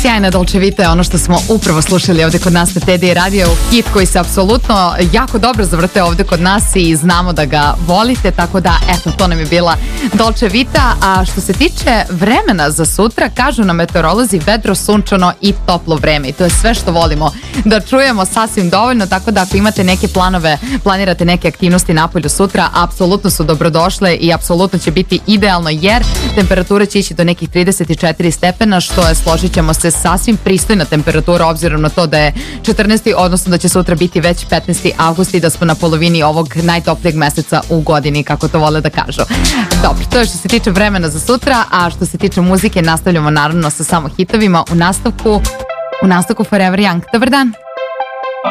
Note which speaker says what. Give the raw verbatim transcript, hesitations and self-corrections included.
Speaker 1: Sjajna Dolce Vita je ono što smo upravo slušali ovde kod nas na Teddy Radio, hit koji se apsolutno jako dobro zavrte ovde kod nas i znamo da ga volite, tako da eto, to nam je bila Dolce Vita. A što se tiče vremena za sutra, kažu nam meteorolozi vedro, sunčano i toplo vreme i to je sve što volimo da čujemo, sasvim dovoljno, tako da ako imate neke planove, planirate neke aktivnosti napolju sutra, apsolutno su dobrodošle i apsolutno će biti idealno jer temperatura će ići do nekih trideset četiri stepena, što je, složit ćemo se, sasvim pristojna temperatura obzirom na to da je četrnaesti, odnosno da će sutra biti već petnaesti avgust i da smo na polovini ovog najtoplijeg meseca u godini, kako to vole da kažu. Dobro, to je što se tiče vremena za sutra, a što se tiče muzike nastavljamo naravno sa samo hitovima u nastavku, u nastavku Forever Young. Dobar dan!